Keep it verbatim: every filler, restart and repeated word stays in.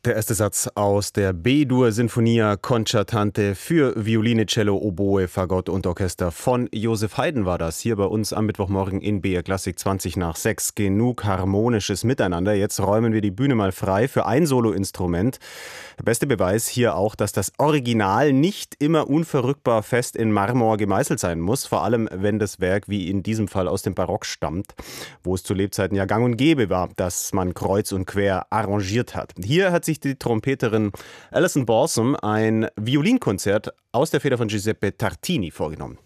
Der erste Satz aus der B-Dur Sinfonia Concertante für Violine, Cello, Oboe, Fagott und Orchester von Joseph Haydn war das. Hier bei uns am Mittwochmorgen in B R Klassik zwanzig nach sechs. Genug harmonisches Miteinander. Jetzt räumen wir die Bühne mal frei für ein Soloinstrument. Der beste Beweis hier auch, dass das Original nicht immer unverrückbar fest in Marmor gemeißelt sein muss. Vor allem, wenn das Werk wie in diesem Fall aus dem Barock stammt, wo es zu Lebzeiten ja gang und gäbe war, dass man kreuz und quer arrangiert hat. Hier hat sich die Trompeterin Alison Balsam ein Violinkonzert aus der Feder von Giuseppe Tartini vorgenommen.